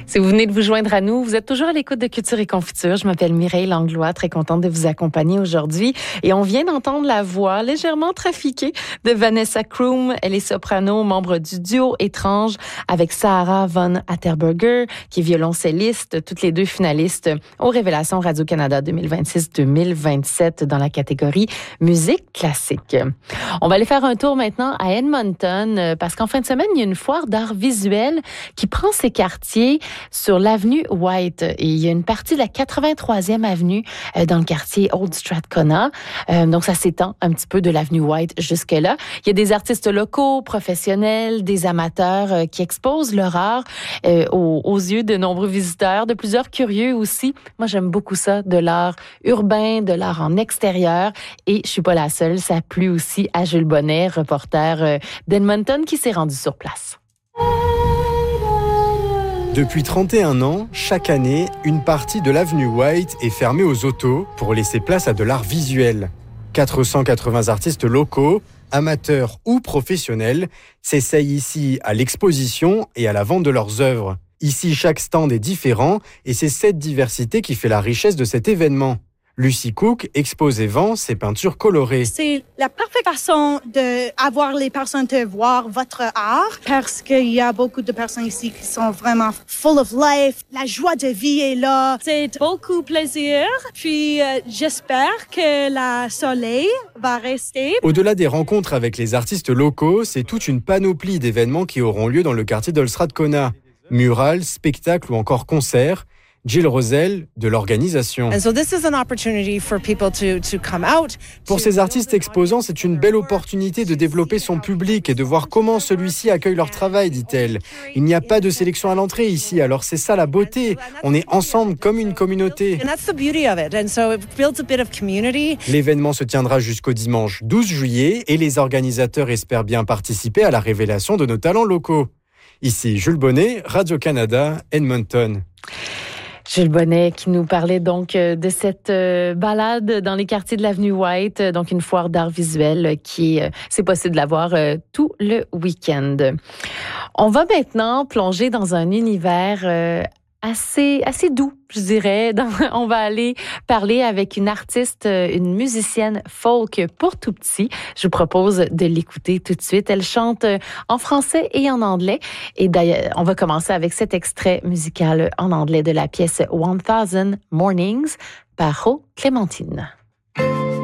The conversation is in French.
Si vous venez de vous joindre à nous, vous êtes toujours à l'écoute de Culture et Confiture. Je m'appelle Mireille Langlois, très contente de vous accompagner aujourd'hui. Et on vient d'entendre la voix légèrement trafiquée de Vanessa Kroom. Elle est soprano, membre du duo Étrange avec Sarah von Atterberger, qui est violoncelliste, toutes les deux finalistes aux Révélations Radio-Canada 2026-2027 dans la catégorie musique classique. On va aller faire un tour maintenant à Edmonton parce qu'en fin de semaine, il y a une foire d'art visuel qui prend ses quartiers sur l'avenue White. Et il y a une partie de la 83e avenue dans le quartier Old Strathcona. Donc, ça s'étend un petit peu de l'avenue White jusque-là. Il y a des artistes locaux, professionnels, des amateurs qui exposent leur art aux yeux de nombreux visiteurs, de plusieurs curieux aussi. Moi, j'aime beaucoup ça, de l'art urbain, de l'art en extérieur. Et je suis pas la seule, ça a plu aussi à Jules Bonnet, reporter d'Edmonton, qui s'est rendu sur place. Depuis 31 ans, chaque année, une partie de l'avenue White est fermée aux autos pour laisser place à de l'art visuel. 480 artistes locaux, amateurs ou professionnels, s'essayent ici à l'exposition et à la vente de leurs œuvres. Ici, chaque stand est différent et c'est cette diversité qui fait la richesse de cet événement. Lucy Cook expose et vend ses peintures colorées. C'est la parfaite façon d'avoir les personnes de voir votre art parce qu'il y a beaucoup de personnes ici qui sont vraiment full of life. La joie de vie est là. C'est beaucoup plaisir. Puis j'espère que le soleil va rester. Au-delà des rencontres avec les artistes locaux, c'est toute une panoplie d'événements qui auront lieu dans le quartier d'Old Strathcona. Murales, spectacles ou encore concerts. Jill Roselle, de l'organisation. Pour ces artistes exposants, c'est une belle opportunité de développer son public et de voir comment celui-ci accueille leur travail, dit-elle. Il n'y a pas de sélection à l'entrée ici, alors c'est ça la beauté. On est ensemble comme une communauté. L'événement se tiendra jusqu'au dimanche 12 juillet et les organisateurs espèrent bien participer à la révélation de nos talents locaux. Ici Jules Bonnet, Radio-Canada, Edmonton. Jules Bonnet qui nous parlait donc de cette balade dans les quartiers de l'avenue White, donc une foire d'art visuel qui c'est possible de la voir tout le week-end. On va maintenant plonger dans un univers assez doux, je dirais. On va aller parler avec une artiste, une musicienne folk pour tout petit. Je vous propose de l'écouter tout de suite. Elle chante en français et en anglais. Et d'ailleurs, on va commencer avec cet extrait musical en anglais de la pièce 1000 Mornings par Ro Clémentine.